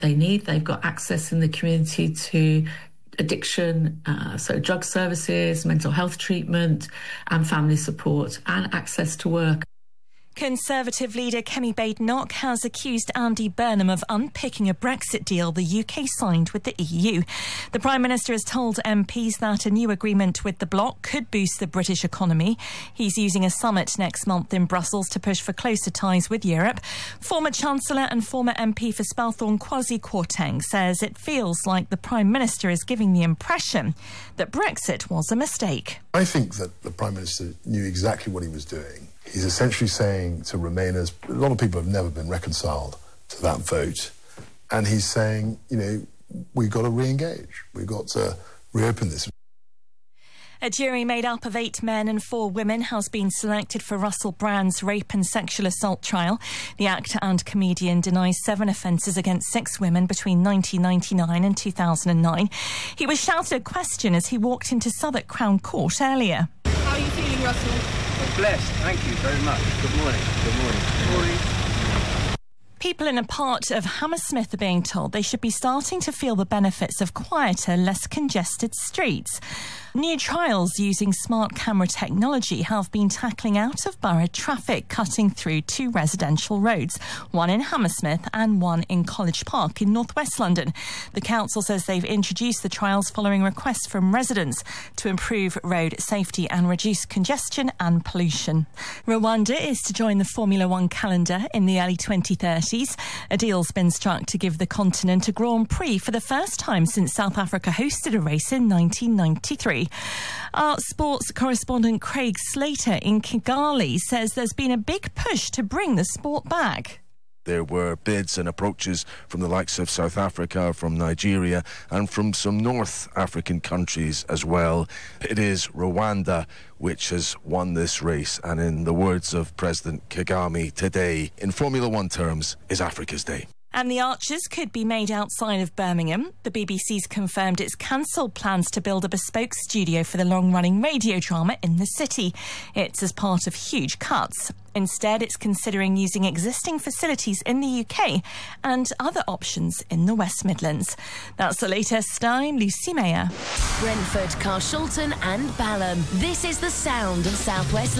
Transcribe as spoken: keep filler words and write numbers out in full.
they need. They've got access in the community to addiction, uh, so drug services, mental health treatment and family support, and access to work. Conservative leader Kemi Badenoch has accused Andy Burnham of unpicking a Brexit deal the U K signed with the E U. The Prime Minister has told M Ps that a new agreement with the bloc could boost the British economy. He's using a summit next month in Brussels to push for closer ties with Europe. Former Chancellor and former M P for Spelthorne, Kwasi Kwarteng, says it feels like the Prime Minister is giving the impression that Brexit was a mistake. I think that the Prime Minister knew exactly what he was doing. He's essentially saying to Remainers, a lot of people have never been reconciled to that vote, and he's saying, you know, we've got to re-engage, we've got to reopen this. A jury made up of eight men and four women has been selected for Russell Brand's rape and sexual assault trial. The actor and comedian denies seven offences against six women between nineteen ninety-nine and two thousand nine. He was shouted a question as he walked into Southwark Crown Court earlier. How are you feeling, Russell? I'm blessed, thank you very much. Good morning. Good morning. Good morning. People in a part of Hammersmith are being told they should be starting to feel the benefits of quieter, less congested streets. New trials using smart camera technology have been tackling out-of-borough traffic, cutting through two residential roads, one in Hammersmith and one in College Park in northwest London. The council says they've introduced the trials following requests from residents to improve road safety and reduce congestion and pollution. Rwanda is to join the Formula One calendar in the early twenty thirties. A deal's been struck to give the continent a Grand Prix for the first time since South Africa hosted a race in nineteen ninety-three. Our sports correspondent Craig Slater in Kigali says there's been a big push to bring the sport back. There were bids and approaches from the likes of South Africa, from Nigeria and from some North African countries as well. It is Rwanda which has won this race, and in the words of President Kagame, today, in Formula One terms, is Africa's Day. And the Archers could be made outside of Birmingham. The B B C's confirmed it's cancelled plans to build a bespoke studio for the long-running radio drama in the city. It's as part of huge cuts. Instead, it's considering using existing facilities in the U K and other options in the West Midlands. That's the latest. I'm Lucy Mayer. Brentford, Carshalton and Balham. This is the sound of South West